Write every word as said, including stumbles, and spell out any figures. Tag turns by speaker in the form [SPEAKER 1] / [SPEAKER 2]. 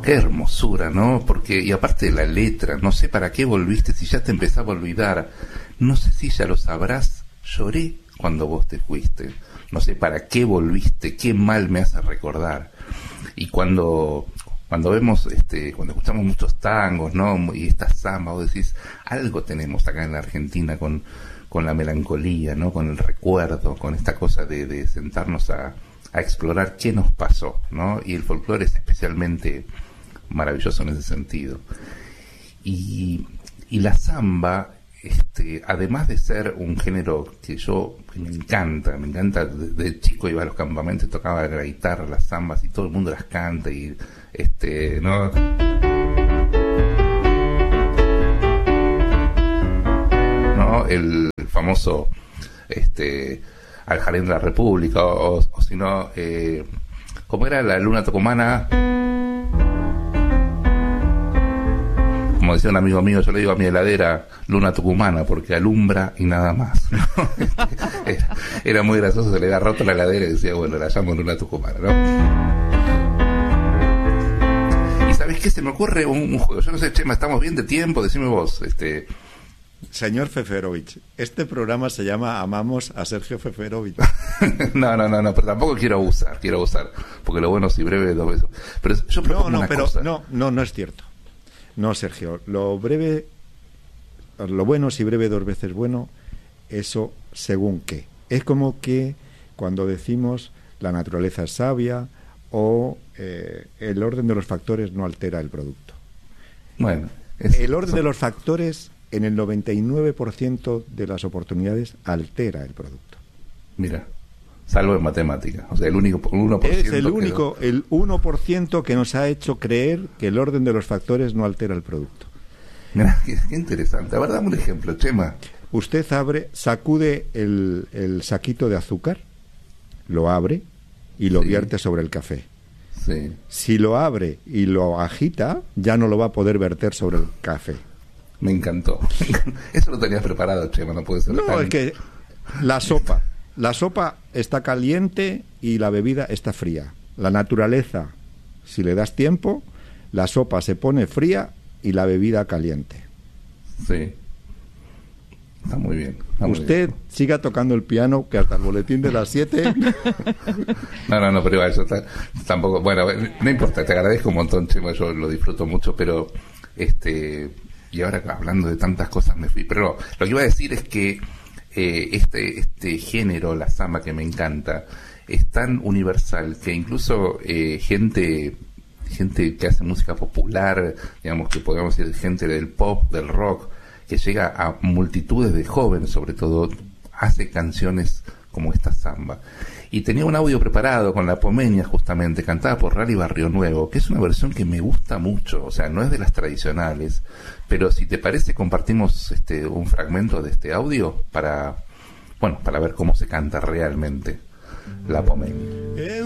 [SPEAKER 1] qué hermosura, ¿no? Porque, y aparte de la letra, no sé para qué volviste, si ya te empezaba a olvidar, no sé si ya lo sabrás, lloré cuando vos te fuiste, no sé para qué volviste, qué mal me hace recordar. Y cuando cuando vemos, este, cuando escuchamos muchos tangos, ¿no? Y esta samba, vos decís, algo tenemos acá en la Argentina con, con la melancolía, ¿no? Con el recuerdo, con esta cosa de, de sentarnos a, a explorar qué nos pasó, ¿no? Y el folclore es especialmente maravilloso en ese sentido. Y, y la samba, este, además de ser un género que yo que me encanta, me encanta, desde chico iba a los campamentos, tocaba la guitarra, las zambas y todo el mundo las canta y este, ¿no? ¿No? El famoso este Aljarén de la República o, o, o si no, eh, ¿cómo era la luna tucumana? Como decía un amigo mío, yo le digo a mi heladera luna tucumana porque alumbra y nada más, ¿no? era, era muy gracioso, se le había roto la heladera y decía, bueno, la llamo luna tucumana, ¿no? Y ¿sabés qué? Se me ocurre un, un juego, yo no sé, Chema, ¿estamos bien de tiempo? Decime vos, este...
[SPEAKER 2] Señor Feferovich, este programa se llama Amamos a Sergio Feferovich.
[SPEAKER 1] no, no, no, no, pero tampoco quiero abusar, quiero abusar, porque lo bueno si breve dos veces. Pero yo propongo
[SPEAKER 2] no, no,
[SPEAKER 1] una
[SPEAKER 2] pero
[SPEAKER 1] cosa.
[SPEAKER 2] no, no, no es cierto. No, Sergio, lo breve, lo bueno si breve dos veces bueno, eso según qué. Es como que cuando decimos la naturaleza es sabia o eh, el orden de los factores no altera el producto.
[SPEAKER 1] Bueno, es,
[SPEAKER 2] el orden
[SPEAKER 1] son...
[SPEAKER 2] de los factores en el noventa y nueve por ciento de las oportunidades altera el producto.
[SPEAKER 1] Mira, salvo en matemáticas, o sea, el único uno por ciento
[SPEAKER 2] es el único,
[SPEAKER 1] que...
[SPEAKER 2] el uno por ciento que nos ha hecho creer que el orden de los factores no altera el producto.
[SPEAKER 1] Mira, qué, qué interesante. A ver, dame un ejemplo, Chema.
[SPEAKER 2] Usted abre, sacude el, el saquito de azúcar, lo abre y lo
[SPEAKER 1] Sí.
[SPEAKER 2] vierte sobre el café.
[SPEAKER 1] Sí.
[SPEAKER 2] Si lo abre y lo agita, ya no lo va a poder verter sobre el café.
[SPEAKER 1] Me encantó. Eso lo tenías preparado, Chema, no puede ser.
[SPEAKER 2] No,
[SPEAKER 1] tan...
[SPEAKER 2] es que la sopa, la sopa está caliente y la bebida está fría. La naturaleza, si le das tiempo, la sopa se pone fría y la bebida caliente.
[SPEAKER 1] Sí. Está muy bien. Está muy
[SPEAKER 2] Usted
[SPEAKER 1] bien.
[SPEAKER 2] siga tocando el piano, que hasta el boletín de las siete...
[SPEAKER 1] No, no, no, pero igual, eso está, tampoco... Bueno, no importa, te agradezco un montón, Chema, yo lo disfruto mucho, pero... este y ahora hablando de tantas cosas me fui. Pero no, lo que iba a decir es que eh, este, este género, la samba, que me encanta, es tan universal que incluso eh, gente... gente que hace música popular, digamos que podemos decir gente del pop, del rock, que llega a multitudes de jóvenes, sobre todo, hace canciones como esta samba. Y tenía un audio preparado con La Pomenia, justamente, cantada por Rally Barrio Nuevo, que es una versión que me gusta mucho, o sea, no es de las tradicionales, pero si te parece, compartimos este un fragmento de este audio para, bueno, para ver cómo se canta realmente La Pomenia.